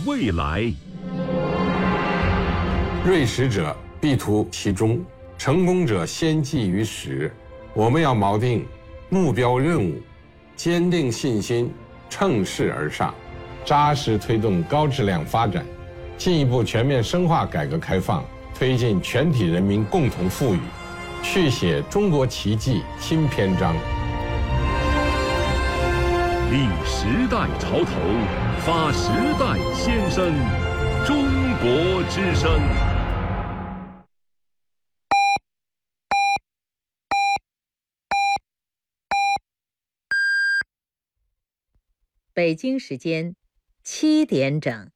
未来。 锐识者必图其中，成功者先记于始。我们要锚定目标任务，坚定信心，乘势而上，扎实推动高质量发展，进一步全面深化改革开放，推进全体人民共同富裕，续写中国奇迹新篇章。 立时代潮头，发时代先声，中国之声。 北京时间7点整。